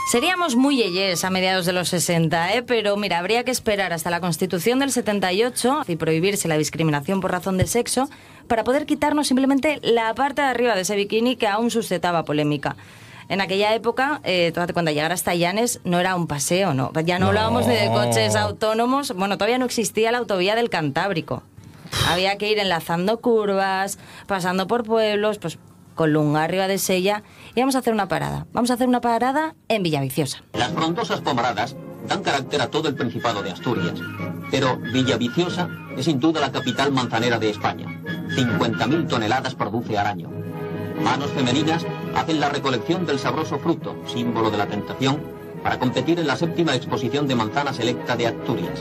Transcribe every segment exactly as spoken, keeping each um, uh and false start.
Seríamos muy yeyes a mediados de los sesenta, ¿eh? Pero mira, habría que esperar hasta la Constitución del setenta y ocho y prohibirse la discriminación por razón de sexo para poder quitarnos simplemente la parte de arriba de ese bikini que aún suscitaba polémica. En aquella época, eh, cuando llegar hasta Llanes no era un paseo, no. Ya no, no hablábamos ni de coches autónomos. Bueno, todavía no existía la autovía del Cantábrico. Había que ir enlazando curvas, pasando por pueblos, pues con Lunga arriba de Sella, y vamos a hacer una parada. Vamos a hacer una parada en Villaviciosa. Las frondosas pomaradas dan carácter a todo el Principado de Asturias, pero Villaviciosa es sin duda la capital manzanera de España. cincuenta mil toneladas produce al año. Manos femeninas hacen la recolección del sabroso fruto, símbolo de la tentación, para competir en la séptima exposición de manzana selecta de Asturias.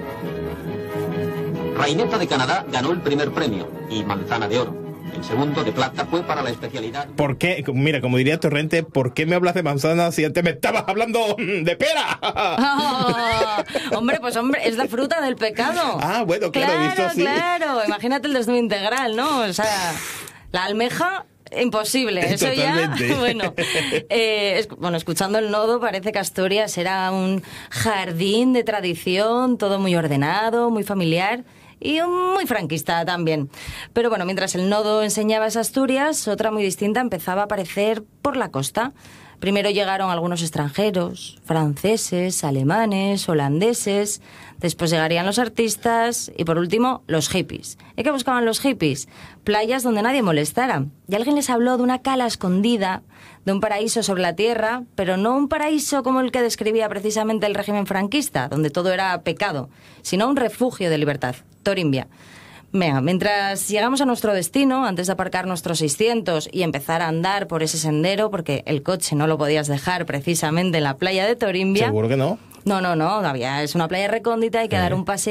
Raineta de Canadá ganó el primer premio y manzana de oro. El segundo, de plata, fue para la especialidad... ¿Por qué? Mira, como diría Torrente, ¿por qué me hablas de manzana si antes me estabas hablando de pera? Oh, hombre, pues hombre, es la fruta del pecado. Ah, bueno, claro, claro, visto así. Claro, imagínate el desnudo integral, ¿no? O sea, la almeja... Imposible, eso Totalmente. ya, bueno, eh, es, bueno, escuchando el nodo parece que Asturias era un jardín de tradición, todo muy ordenado, muy familiar y muy franquista también. Pero bueno, mientras el nodo enseñaba esa Asturias, otra muy distinta empezaba a aparecer por la costa. Primero llegaron algunos extranjeros, franceses, alemanes, holandeses. Después llegarían los artistas y, por último, los hippies. ¿Y qué buscaban los hippies? Playas donde nadie molestara. Y alguien les habló de una cala escondida, de un paraíso sobre la tierra, pero no un paraíso como el que describía precisamente el régimen franquista, donde todo era pecado, sino un refugio de libertad, Torimbia. Venga, mientras llegamos a nuestro destino, antes de aparcar nuestros seiscientos y empezar a andar por ese sendero, porque el coche no lo podías dejar precisamente en la playa de Torimbia. ¿Seguro que no? No, no, no, todavía es una playa recóndita, hay que ¿Eh? dar un paseo.